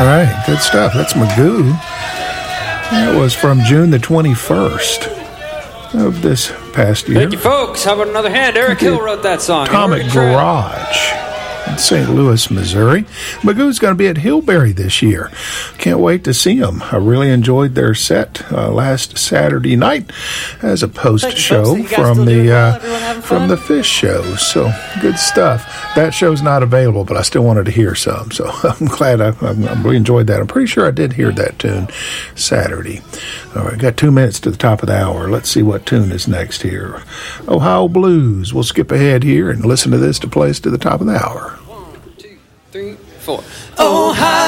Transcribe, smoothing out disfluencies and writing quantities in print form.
All right, good stuff. That's Magoo. That was from June the 21st of this past year. Thank you, folks. How about another hand? Eric Hill wrote that song. Atomic Garage in St. Louis, Missouri. Magoo's going to be at Hillberry this year. Can't wait to see them. I really enjoyed their set last Saturday night as a post show from the Fish show. So good stuff. That show's not available, but I still wanted to hear some. So I'm glad I really enjoyed that. I'm pretty sure I did hear that tune Saturday. All right, got 2 minutes to the top of the hour. Let's see what tune is next here. Ohio Blues. We'll skip ahead here and listen to this to play us to the top of the hour. 1, 2, 3, 4. Ohio.